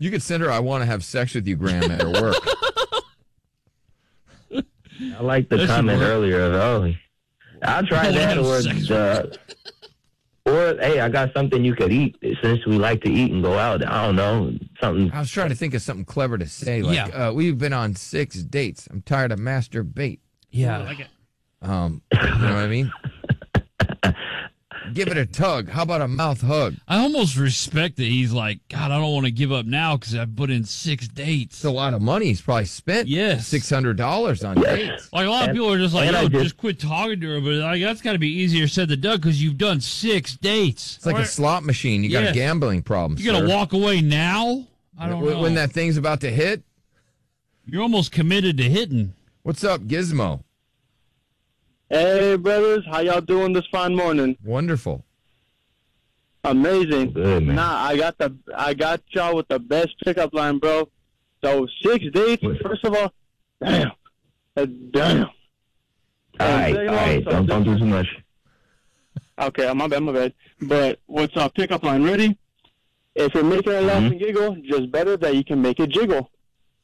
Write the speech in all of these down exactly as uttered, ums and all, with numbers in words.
You could send her, I want to have sex with you, Graham, at her work. I like the comment earlier of, oh, I'll try that, or, uh, or, hey, I got something you could eat, since we like to eat and go out. I don't know, something. I was trying to think of something clever to say, like, Yeah. uh, we've been on six dates. I'm tired of masturbate. Yeah. I like it. Um, you know what I mean? Give it a tug. How about a mouth hug? I almost respect that he's like, God, I don't want to give up now because I've put in six dates. It's a lot of money. He's probably spent Yes. six hundred dollars on dates. Like a lot of And- people are just like, and I yo, just- just quit talking to her. But like, that's got to be easier said than done because you've done six dates. It's like a slot machine. You got Yes. a gambling problem. You got to sir. walk away now? I don't when, know. when that thing's about to hit. You're almost committed to hitting. What's up, Gizmo? Hey, brothers. How y'all doing this fine morning? Wonderful. Amazing. Good, man. Nah, I got the I got y'all with the best pickup line, bro. So six dates. First of all, damn, Uh, damn. All right, all right, don't, don't do too much. Okay, my bad, my bad. But what's up? Pickup line ready? If you're making a laugh and giggle, just better that you can make it jiggle.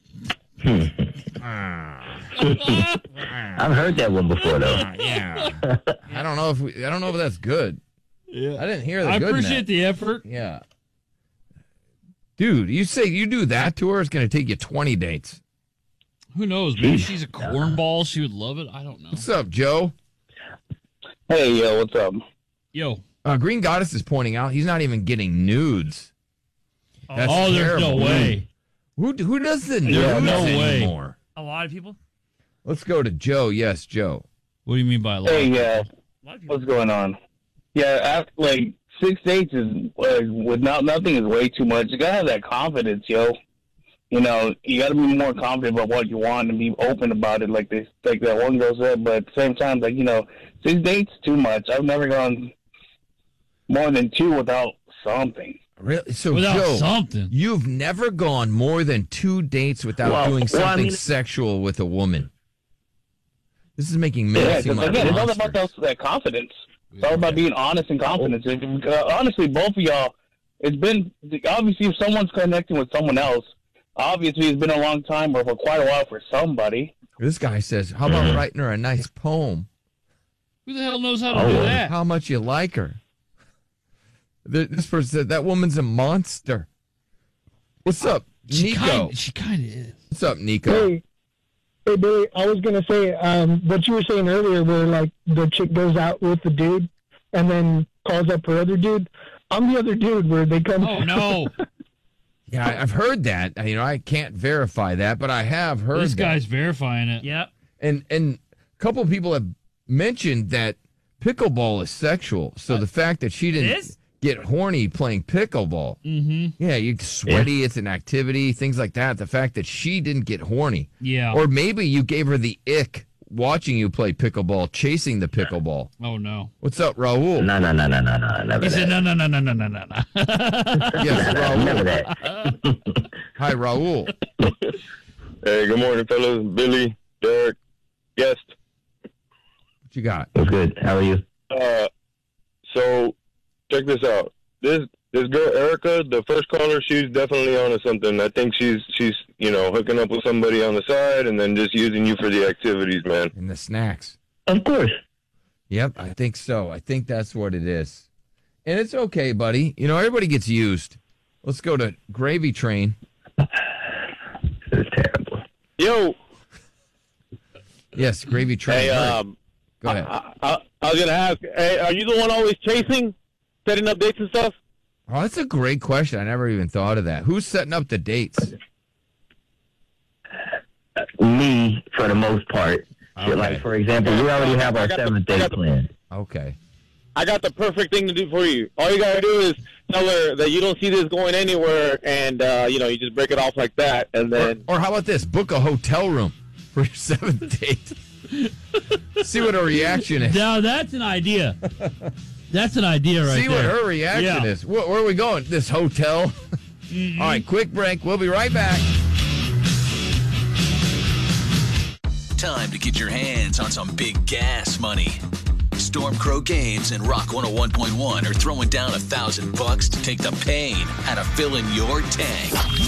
I've heard that one before, though. Yeah. I don't know if we, I don't know if that's good. Yeah. I didn't hear the I good in appreciate that. the effort. Yeah. Dude, you say you do that to her, it's going to take you twenty dates. Who knows? Maybe she's a cornball. She would love it. I don't know. What's up, Joe? Hey, yo, what's up? Yo. Uh, Green Goddess is pointing out he's not even getting nudes. That's oh, there's no terrible. way. Who who does the nudes Yeah, no way. anymore? A lot of people. Let's go to Joe. Yes, Joe. What do you mean by a lot? Hey, yeah. A lot of people. What's going on? Yeah, after, like six dates is uh, with not nothing is way too much. You gotta have that confidence, yo. You know, you gotta be more confident about what you want and be open about it, like this, like that one girl said. But at the same time, like you know, six dates too much. I've never gone more than two without something. Really? So, Without Joe, something. you've never gone more than two dates without Well, doing well, I something mean- sexual with a woman. This is making men Yeah, seem 'cause like again, it's all about monsters. that, that confidence. It's all about being honest and confidence. If- uh, honestly, both of y'all, it's been obviously if someone's connecting with someone else, obviously it's been a long time or for quite a while for somebody. This guy says, how about writing her a nice poem? Who the hell knows how to Oh, do yeah. that? How much you like her? Th- This person said, that woman's a monster. What's up, She Nico? kind, she kind of is. What's up, Nico? Hey, hey, Billy. I was gonna say um, what you were saying earlier, where like the chick goes out with the dude and then calls up her other dude. I'm the other dude where they come. Oh, no. Yeah, I- I've heard that. You know, I can't verify that, but I have heard This that. guy's verifying it. Yep. And and a couple of people have mentioned that pickleball is sexual. So the fact that she didn't is? get horny playing pickleball, Mm-hmm. yeah, you're sweaty. It's an activity, things like that. The fact that she didn't get horny, Yeah. or maybe you gave her the ick watching you play pickleball, chasing the pickleball. Oh, no. What's up, Raul? No, no, no, no, no, no, never He that. said, no, no, no, no, no, no, no, no. Yes, Never Raul. that. Hi, Raul. Hey, good morning, fellas. Billy, Derek, guest. What you got? What's good? How are you? Uh, so check this out. This this girl Erica, the first caller, she's definitely onto something. I think she's she's you know hooking up with somebody on the side and then just using you for the activities, man. And the snacks. Of course. Yep, I think so. I think that's what it is. And it's okay, buddy. You know, everybody gets used. Let's go to Gravy Train. This is terrible. Yo, Yes, Gravy Train. hey, Hurry. um, Go ahead. I, I, I was gonna ask, hey, are you the one always chasing, setting up dates and stuff? Oh, that's a great question. I never even thought of that. Who's setting up the dates? Me, for the most part. Okay. Like, for example, we already have I our got the- seventh I date got the- plan. Okay. I got the perfect thing to do for you. All you gotta do is tell her that you don't see this going anywhere, and uh, you know you just break it off like that, and Or, then or how about this? Book a hotel room for your seventh date. See what her reaction is. Now, that's an idea. That's an idea right See there. what her reaction Yeah. is. Where, where are we going? This hotel? Mm-hmm. All right, quick break. We'll be right back. Time to get your hands on some big gas money. Stormcrow Games and Rock one oh one point one are throwing down a thousand bucks to take the pain out of filling your tank.